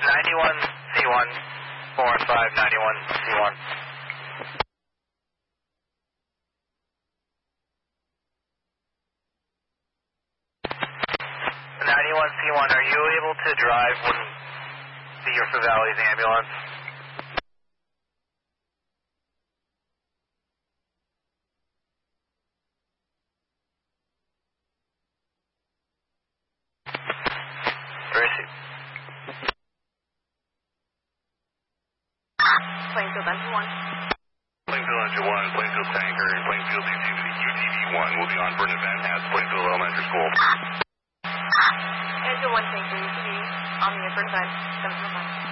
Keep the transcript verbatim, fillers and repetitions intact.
ninety-one C one, four and five, ninety-one C one. ninety-one C one, are you able to drive when the Urfa Valley's ambulance? Tracy. Plainfield Engine one. Plainfield Engine one, Plainfield Tanker, and Plainfield U T V one will be on for an event at Plainfield Elementary School. Engine one Tanker, U T V, on the inferred side, seven oh five.